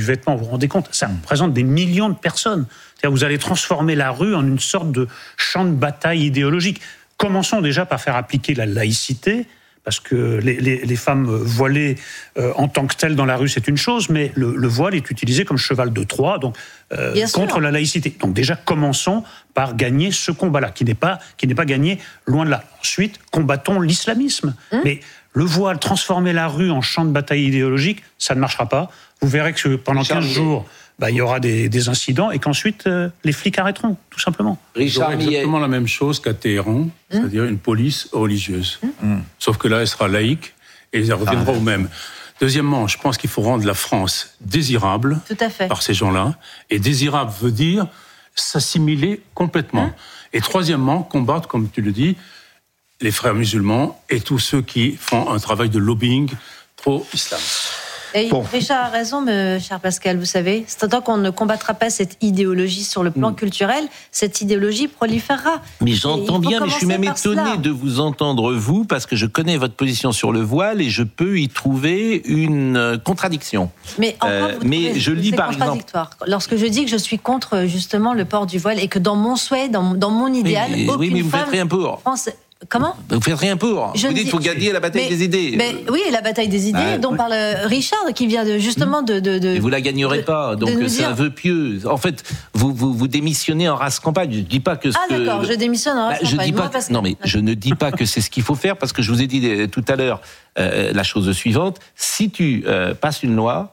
vêtement. Vous vous rendez compte ? Ça représente des millions de personnes. C'est-à-dire vous allez transformer la rue en une sorte de champ de bataille idéologique. Commençons déjà par faire appliquer la laïcité, parce que les femmes voilées en tant que telles dans la rue, c'est une chose, mais le voile est utilisé comme cheval de Troie, donc contre la laïcité. Donc déjà, commençons par gagner ce combat-là, qui n'est pas gagné loin de là. Ensuite, combattons l'islamisme. Mais le voile, transformer la rue en champ de bataille idéologique, ça ne marchera pas. Vous verrez que pendant 15 jours, il y aura des incidents et qu'ensuite, les flics arrêteront, tout simplement. Richard, exactement la même chose qu'à Téhéran, c'est-à-dire une police religieuse. Sauf que là, elle sera laïque et elle reviendra au même. Deuxièmement, je pense qu'il faut rendre la France désirable par ces gens-là. Et désirable veut dire s'assimiler complètement. Et troisièmement, combattre, comme tu le dis, les frères musulmans et tous ceux qui font un travail de lobbying pro-islam. Et Richard a raison, cher Pascal, vous savez, c'est tant qu'on ne combattra pas cette idéologie sur le plan culturel, cette idéologie proliférera. Mais j'entends bien, mais je suis même étonné de vous entendre, vous, parce que je connais votre position sur le voile et je peux y trouver une contradiction. Mais je lis par exemple... Lorsque je dis que je suis contre justement le port du voile et que dans mon souhait, dans mon idéal, aucune mais vous femme faites rien pour. Comment ? Vous faites rien pour. Vous dites qu'il faut gagner la bataille des idées. Oui, la bataille des idées dont parle Richard, qui vient justement de... Mais vous la gagnerez pas, donc c'est un vœu pieux. En fait, vous démissionnez en race campagne. Je dis pas que... d'accord, je démissionne en race campagne. Non, mais je ne dis pas que c'est ce qu'il faut faire, parce que je vous ai dit tout à l'heure la chose suivante. Si tu passes une loi,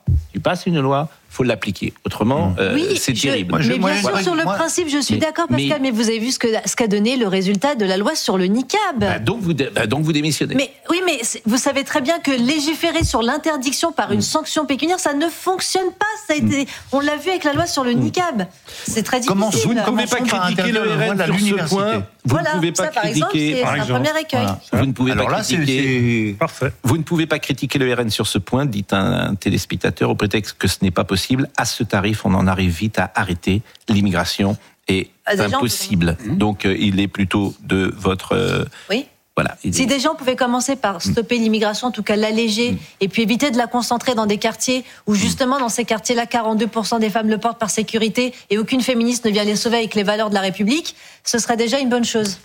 faut l'appliquer. Autrement, c'est terrible. Mais bien sûr, sur le principe, je suis d'accord, Pascal, mais vous avez vu ce qu'a donné le résultat de la loi sur le niqab. Donc vous démissionnez. Mais vous savez très bien que légiférer sur l'interdiction par une sanction pécuniaire, ça ne fonctionne pas. On l'a vu avec la loi sur le niqab. C'est très difficile. Comment vous ne pouvez pas critiquer le RN sur ce point. Vous ne pouvez pas critiquer. C'est un premier écueil. Vous ne pouvez pas critiquer. Vous ne pouvez pas critiquer le RN sur ce point, dit un téléspectateur, au prétexte que ce n'est pas possible. À ce tarif, on en arrive vite à arrêter l'immigration est impossible. Donc, il est plutôt de votre... Oui. Voilà. Si des gens pouvaient commencer par stopper l'immigration, en tout cas l'alléger, et puis éviter de la concentrer dans des quartiers où justement dans ces quartiers-là, 42% des femmes le portent par sécurité et aucune féministe ne vient les sauver avec les valeurs de la République, ce serait déjà une bonne chose.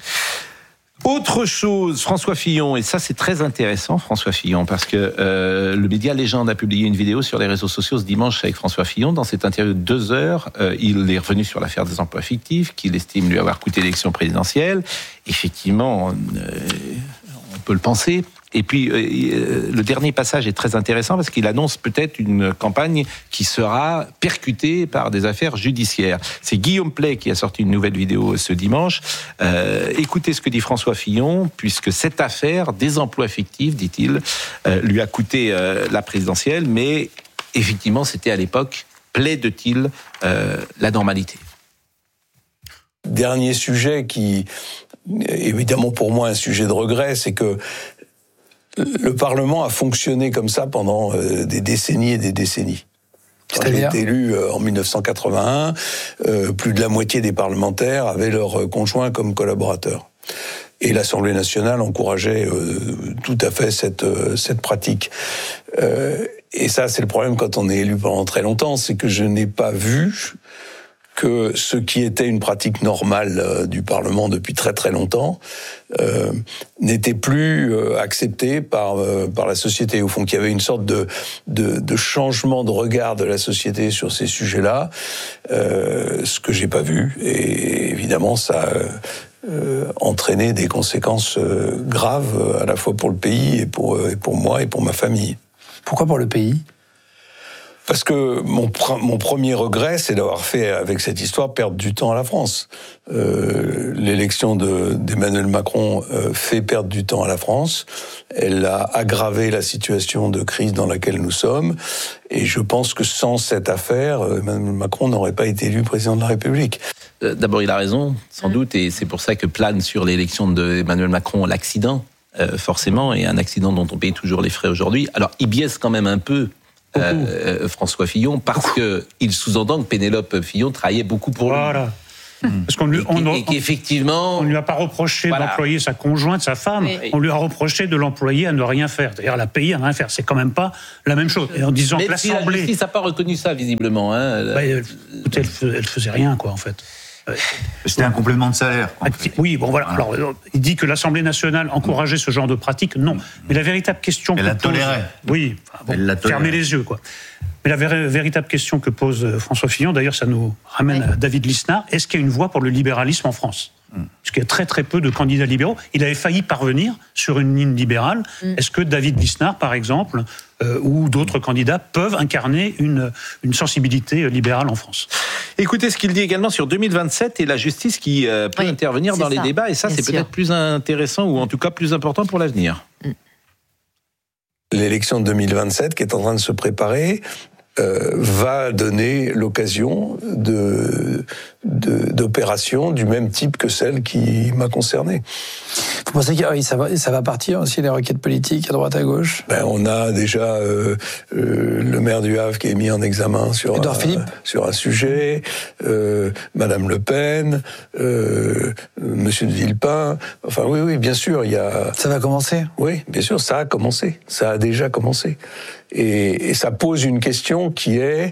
Autre chose, François Fillon, et ça c'est très intéressant, François Fillon, parce que le média Légende a publié une vidéo sur les réseaux sociaux ce dimanche avec François Fillon. Dans cette interview de 2 heures, il est revenu sur l'affaire des emplois fictifs, qu'il estime lui avoir coûté l'élection présidentielle. Effectivement, on peut le penser. Et puis, le dernier passage est très intéressant parce qu'il annonce peut-être une campagne qui sera percutée par des affaires judiciaires. C'est Guillaume Pley qui a sorti une nouvelle vidéo ce dimanche. Écoutez ce que dit François Fillon, puisque cette affaire des emplois fictifs, dit-il, lui a coûté la présidentielle, mais effectivement, c'était à l'époque, plaide-t-il, la normalité. Dernier sujet qui, évidemment pour moi, un sujet de regret, c'est que le Parlement a fonctionné comme ça pendant des décennies et des décennies. Quand j'ai été élu en 1981, plus de la moitié des parlementaires avaient leurs conjoints comme collaborateurs. Et l'Assemblée nationale encourageait tout à fait cette pratique. Et ça, c'est le problème quand on est élu pendant très longtemps, c'est que je n'ai pas vu que ce qui était une pratique normale du Parlement depuis très très longtemps n'était plus accepté par la société. Au fond, qu'il y avait une sorte de changement de regard de la société sur ces sujets-là, ce que j'ai pas vu. Et évidemment, ça entraîné des conséquences graves à la fois pour le pays et pour moi et pour ma famille. Pourquoi pour le pays ? Parce que mon premier regret, c'est d'avoir fait, avec cette histoire, perdre du temps à la France. L'élection d'Emmanuel Macron fait perdre du temps à la France. Elle a aggravé la situation de crise dans laquelle nous sommes. Et je pense que sans cette affaire, Emmanuel Macron n'aurait pas été élu président de la République. D'abord, il a raison, sans doute, et c'est pour ça que plane sur l'élection d'Emmanuel Macron l'accident, forcément, et un accident dont on paye toujours les frais aujourd'hui. Alors, il biaise quand même un peu François Fillon, parce qu'il sous-entend que Pénélope Fillon travaillait beaucoup pour lui. Parce qu'on lui, qu'effectivement, on lui a pas reproché d'employer sa conjointe, sa femme. Oui. On lui a reproché de l'employer à ne rien faire. D'ailleurs, la payer à ne rien faire, c'est quand même pas la même chose. Et en disant que l'Assemblée, la justice n'a pas reconnu ça visiblement. Elle faisait rien, quoi, en fait. C'était un complément de salaire. Oui, bon voilà. Alors, il dit que l'Assemblée nationale encourageait ce genre de pratique. Non, mais la véritable question elle la tolérait. Oui, elle la tolérait. Fermez les yeux, quoi. Mais la véritable question que pose François Fillon, d'ailleurs, ça nous ramène à David Lisnard. Est-ce qu'il y a une voie pour le libéralisme en France ? Parce qu'il y a très très peu de candidats libéraux. Il avait failli parvenir sur une ligne libérale. Est-ce que David Lisnard, par exemple, ou d'autres candidats peuvent incarner une sensibilité libérale en France ? Écoutez ce qu'il dit également sur 2027 et la justice qui peut intervenir dans les débats. Et ça, c'est peut-être plus intéressant ou en tout cas plus important pour l'avenir. L'élection de 2027 qui est en train de se préparer va donner l'occasion d'opérations du même type que celle qui m'a concerné. Vous pensez que ça va partir aussi, les requêtes politiques à droite à gauche ? On a déjà le maire du Havre qui est mis en examen sur un sujet, Madame Le Pen, Monsieur de Villepin. Enfin oui, bien sûr, il y a... Ça va commencer ? Oui, bien sûr, ça a commencé. Ça a déjà commencé. Et ça pose une question qui est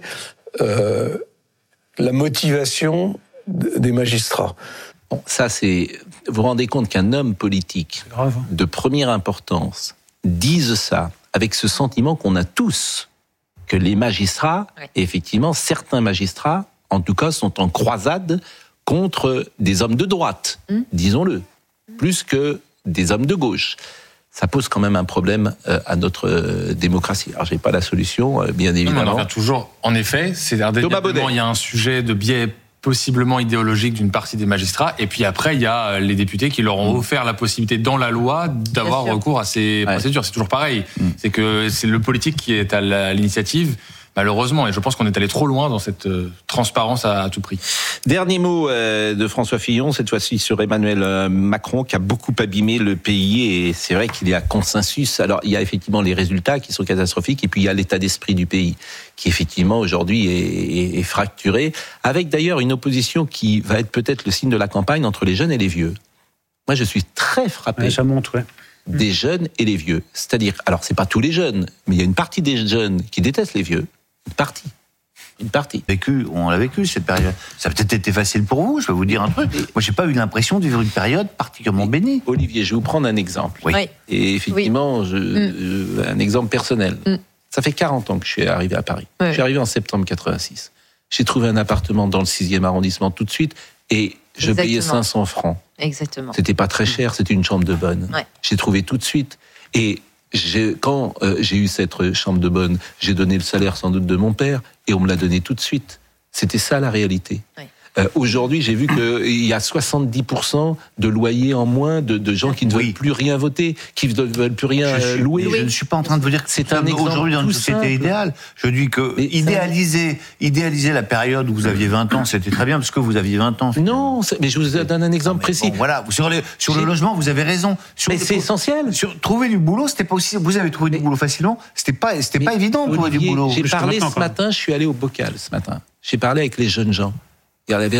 la motivation des magistrats. Bon, ça, c'est... Vous vous rendez compte qu'un homme politique de première importance dise ça avec ce sentiment qu'on a tous, que les magistrats, effectivement, certains magistrats, en tout cas, sont en croisade contre des hommes de droite, disons-le, plus que des hommes de gauche. Ça pose quand même un problème à notre démocratie. Alors, j'ai pas la solution, bien évidemment. On en revient toujours. En effet, c'est indéniablement, il y a un sujet de biais possiblement idéologique d'une partie des magistrats, et puis après, il y a les députés qui leur ont offert la possibilité dans la loi d'avoir recours à ces procédures. C'est toujours pareil. C'est que c'est le politique qui est à l'initiative, malheureusement, et je pense qu'on est allé trop loin dans cette transparence à tout prix. Dernier mot de François Fillon, cette fois-ci sur Emmanuel Macron, qui a beaucoup abîmé le pays, et c'est vrai qu'il y a consensus. Alors, il y a effectivement les résultats qui sont catastrophiques, et puis il y a l'état d'esprit du pays, qui effectivement aujourd'hui est fracturé, avec d'ailleurs une opposition qui va être peut-être le signe de la campagne entre les jeunes et les vieux. Moi, je suis très frappé des jeunes et les vieux. C'est-à-dire, alors c'est pas tous les jeunes, mais il y a une partie des jeunes qui détestent les vieux. Une partie. On l'a vécu, cette période. Ça a peut-être été facile pour vous, je vais vous dire un truc. Moi, j'ai pas eu l'impression de vivre une période particulièrement bénie. Olivier, je vais vous prendre un exemple. Oui. Et effectivement, un exemple personnel. Ça fait 40 ans que je suis arrivé à Paris. Je suis arrivé en septembre 86. J'ai trouvé un appartement dans le 6e arrondissement tout de suite et je payais 500 francs. Exactement. C'était pas très cher, c'était une chambre de bonne. J'ai trouvé tout de suite. Et quand j'ai eu cette chambre de bonne, j'ai donné le salaire sans doute de mon père et on me l'a donné tout de suite. C'était ça la réalité. Aujourd'hui, j'ai vu qu'il y a 70% de loyers en moins de gens qui ne veulent plus rien voter, qui ne veulent plus rien louer. Je ne suis pas en train de vous dire que c'est un exemple aujourd'hui dans une société idéale. Je dis que idéaliser la période où vous aviez 20 ans, c'était très bien parce que vous aviez 20 ans. Non, mais je vous donne un exemple précis. Bon, voilà, sur le logement, vous avez raison. Mais c'est essentiel. Trouver du boulot, c'était pas aussi. Vous avez trouvé du boulot facilement. C'était pas évident de trouver du boulot. J'ai parlé ce matin. Je suis allé au Bocal ce matin. J'ai parlé avec les jeunes gens. Il y avait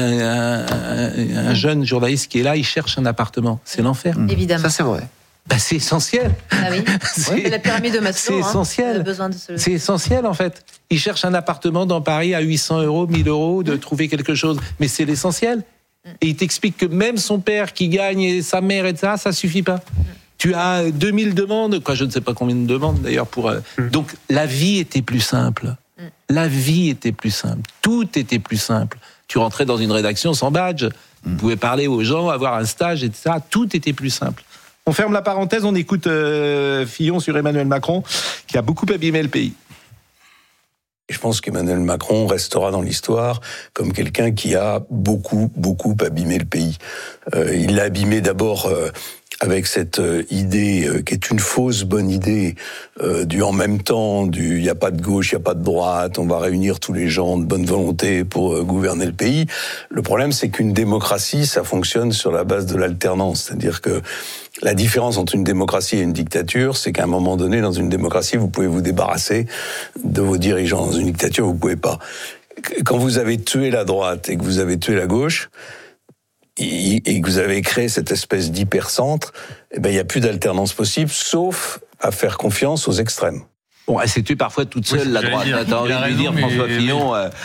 un jeune journaliste qui est là, il cherche un appartement. C'est l'enfer. Évidemment. Ça, c'est vrai. C'est essentiel. Ah oui. C'est la pyramide de Maslow. C'est essentiel. C'est essentiel, en fait. Il cherche un appartement dans Paris à 800 €, 1000 €, de trouver quelque chose. Mais c'est l'essentiel. Et il t'explique que même son père qui gagne et sa mère, etc., ça suffit pas. Tu as 2000 demandes, je ne sais pas combien de demandes d'ailleurs pour. Donc la vie était plus simple. La vie était plus simple. Tout était plus simple. Tu rentrais dans une rédaction sans badge. Vous pouvez parler aux gens, avoir un stage, etc. Tout était plus simple. On ferme la parenthèse, on écoute Fillon sur Emmanuel Macron, qui a beaucoup abîmé le pays. Je pense qu'Emmanuel Macron restera dans l'histoire comme quelqu'un qui a beaucoup abîmé le pays. Il l'a abîmé d'abord avec cette idée qui est une fausse bonne idée du en même temps, du il n'y a pas de gauche, il n'y a pas de droite, on va réunir tous les gens de bonne volonté pour gouverner le pays. Le problème, c'est qu'une démocratie, ça fonctionne sur la base de l'alternance. C'est-à-dire que la différence entre une démocratie et une dictature, c'est qu'à un moment donné, dans une démocratie, vous pouvez vous débarrasser de vos dirigeants. Dans une dictature, vous pouvez pas. Quand vous avez tué la droite et que vous avez tué la gauche, et que vous avez créé cette espèce d'hypercentre, eh ben, il n'y a plus d'alternance possible, sauf à faire confiance aux extrêmes. Bon, elle s'est tuée parfois toute seule, la droite. T'as envie de lui dire, François Fillon,